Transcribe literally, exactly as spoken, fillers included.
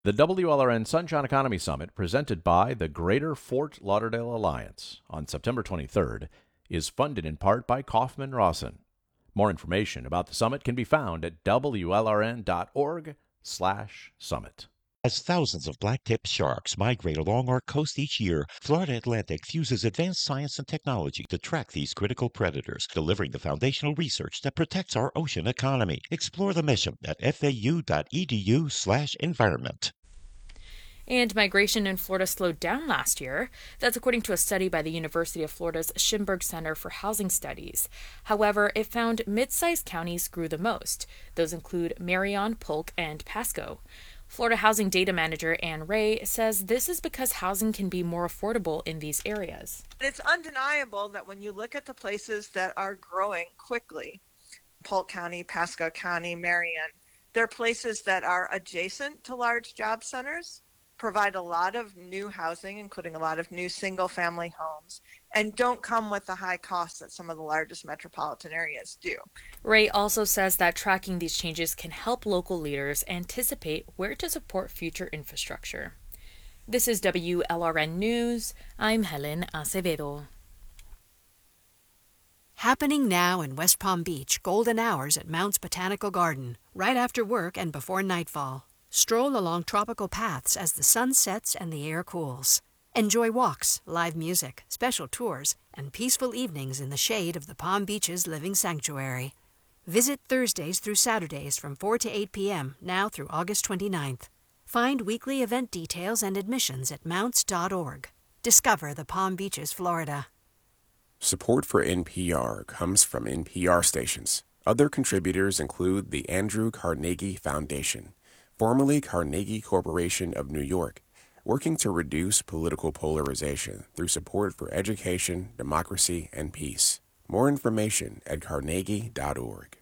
The W L R N Sunshine Economy Summit, presented by the Greater Fort Lauderdale Alliance on September twenty-third, is funded in part by Kaufman Rawson. More information about the summit can be found at W L R N dot org slash summit. As thousands of black-tipped sharks migrate along our coast each year, Florida Atlantic fuses advanced science and technology to track these critical predators, delivering the foundational research that protects our ocean economy. Explore the mission at F A U dot E D U slash environment. And migration in Florida slowed down last year. That's according to a study by the University of Florida's Schimberg Center for Housing Studies. However, it found mid-sized counties grew the most. Those include Marion, Polk, and Pasco. Florida Housing Data Manager Ann Ray says this is because housing can be more affordable in these areas. It's undeniable that when you look at the places that are growing quickly, Polk County, Pasco County, Marion, they're places that are adjacent to large job centers, provide a lot of new housing, including a lot of new single-family homes, and don't come with the high costs that some of the largest metropolitan areas do. Ray also says that tracking these changes can help local leaders anticipate where to support future infrastructure. This is W L R N News. I'm Helen Acevedo. Happening now in West Palm Beach, golden hours at Mounts Botanical Garden, right after work and before nightfall. Stroll along tropical paths as the sun sets and the air cools. Enjoy walks, live music, special tours, and peaceful evenings in the shade of the Palm Beach's living sanctuary. Visit Thursdays through Saturdays from four to eight p.m. now through August twenty-ninth. Find weekly event details and admissions at mounts dot org. Discover the Palm Beaches, Florida. Support for N P R comes from N P R stations. Other contributors include the Andrew Carnegie Foundation, formerly Carnegie Corporation of New York, working to reduce political polarization through support for education, democracy, and peace. More information at carnegie dot org.